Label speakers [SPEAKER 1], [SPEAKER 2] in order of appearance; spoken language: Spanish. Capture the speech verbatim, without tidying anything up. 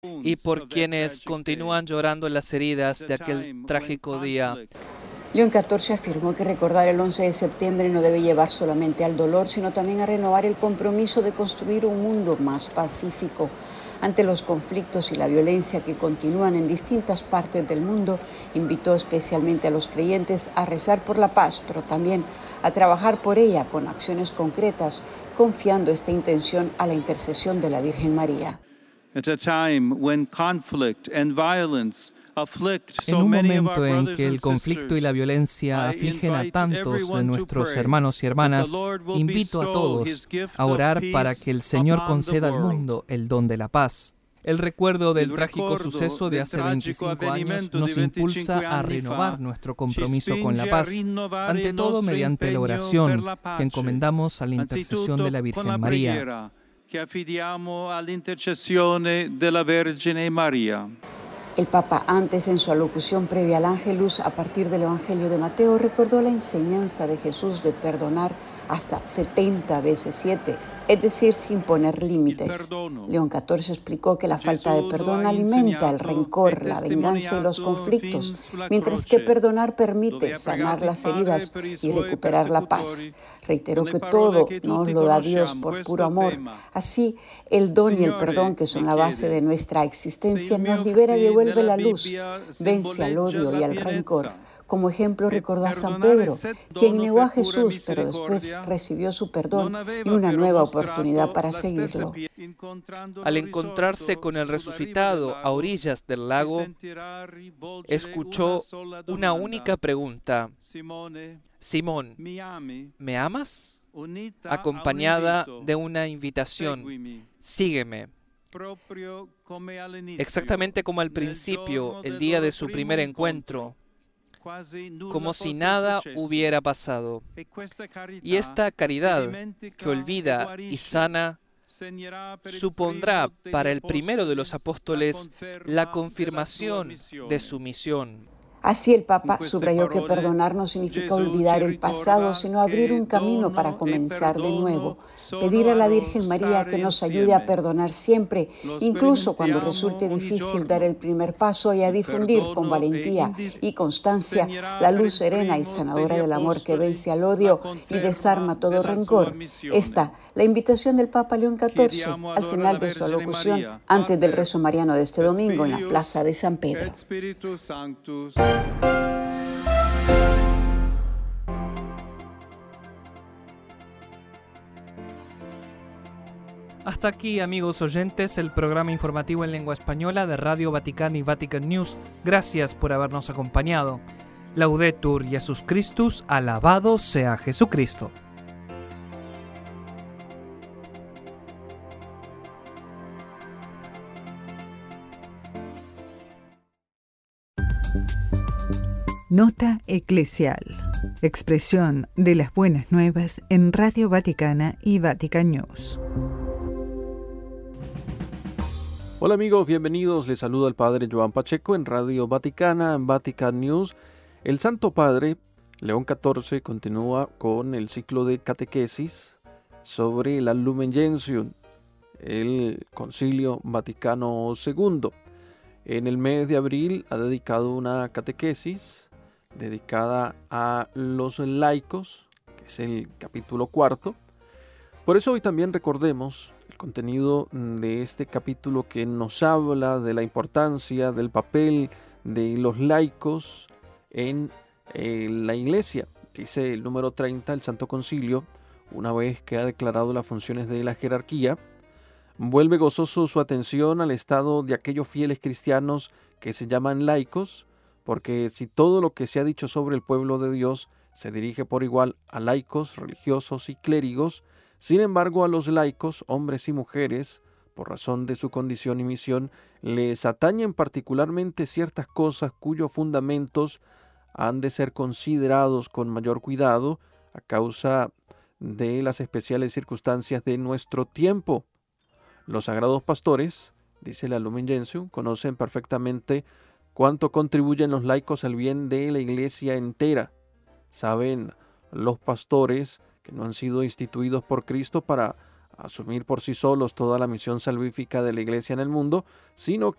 [SPEAKER 1] y por quienes continúan llorando las heridas de aquel trágico día.
[SPEAKER 2] León catorce afirmó que recordar el once de septiembre no debe llevar solamente al dolor, sino también a renovar el compromiso de construir un mundo más pacífico. Ante los conflictos y la violencia que continúan en distintas partes del mundo, invitó especialmente a los creyentes a rezar por la paz, pero también a trabajar por ella con acciones concretas, confiando esta intención a la intercesión de la Virgen María.
[SPEAKER 3] At a time when conflict and violence
[SPEAKER 4] En un momento en que el conflicto y la violencia afligen a tantos de nuestros hermanos y hermanas, invito a todos a orar para que el Señor conceda al mundo el don de la paz. El recuerdo del trágico suceso de hace veinticinco años nos impulsa a renovar nuestro compromiso con la paz, ante todo mediante la oración que encomendamos a la intercesión de la Virgen María.
[SPEAKER 3] Que affidiamo all'intercessione della Vergine Maria.
[SPEAKER 2] El Papa, antes en su alocución previa al Ángelus, a partir del Evangelio de Mateo, recordó la enseñanza de Jesús de perdonar hasta setenta veces siete, es decir, sin poner límites. León catorce explicó que la falta de perdón alimenta el rencor, la venganza y los conflictos, mientras que perdonar permite sanar las heridas y recuperar la paz. Reiteró que todo nos lo da Dios por puro amor. Así, el don y el perdón, que son la base de nuestra existencia, nos libera y devuelve la luz, vence al odio y al rencor. Como ejemplo recordó a San Pedro, quien negó a Jesús, pero después recibió su perdón y una nueva oportunidad para seguirlo.
[SPEAKER 1] Al encontrarse con el resucitado a orillas del lago, escuchó una única pregunta: Simón, ¿me amas? Acompañada de una invitación: sígueme. Exactamente como al principio, el día de su primer encuentro, como si nada hubiera pasado. Y esta caridad que olvida y sana supondrá para el primero de los apóstoles la confirmación de su misión.
[SPEAKER 2] Así el Papa subrayó que perdonar no significa olvidar el pasado, sino abrir un camino para comenzar de nuevo. Pedir a la Virgen María que nos ayude a perdonar siempre, incluso cuando resulte difícil dar el primer paso, y a difundir con valentía y constancia la luz serena y sanadora del amor que vence al odio y desarma todo rencor. Esta, la invitación del Papa León catorce al final de su alocución antes del rezo mariano de este domingo en la Plaza de San Pedro.
[SPEAKER 4] Hasta aquí, amigos oyentes, el programa informativo en lengua española de Radio Vaticana y Vatican News. Gracias por habernos acompañado. Laudetur Jesus Christus, alabado sea Jesucristo.
[SPEAKER 5] Nota eclesial. Expresión de las buenas nuevas en Radio Vaticana y Vatican News.
[SPEAKER 6] Hola amigos, bienvenidos. Les saluda el Padre Joan Pacheco en Radio Vaticana, en Vatican News. El Santo Padre, León catorce, continúa con el ciclo de catequesis sobre la Lumen Gentium, el Concilio Vaticano segundo. En el mes de abril ha dedicado una catequesis dedicada a los laicos, que es el capítulo cuarto. Por eso hoy también recordemos el contenido de este capítulo que nos habla de la importancia del papel de los laicos en eh, la Iglesia. Dice el número treinta, el Santo Concilio, una vez que ha declarado las funciones de la jerarquía, vuelve gozoso su atención al estado de aquellos fieles cristianos que se llaman laicos, porque si todo lo que se ha dicho sobre el pueblo de Dios se dirige por igual a laicos, religiosos y clérigos, sin embargo a los laicos, hombres y mujeres, por razón de su condición y misión, les atañen particularmente ciertas cosas cuyos fundamentos han de ser considerados con mayor cuidado a causa de las especiales circunstancias de nuestro tiempo. Los sagrados pastores, dice la Lumen Gentium, conocen perfectamente cuánto contribuyen los laicos al bien de la Iglesia entera. Saben los pastores que no han sido instituidos por Cristo para asumir por sí solos toda la misión salvífica de la Iglesia en el mundo, sino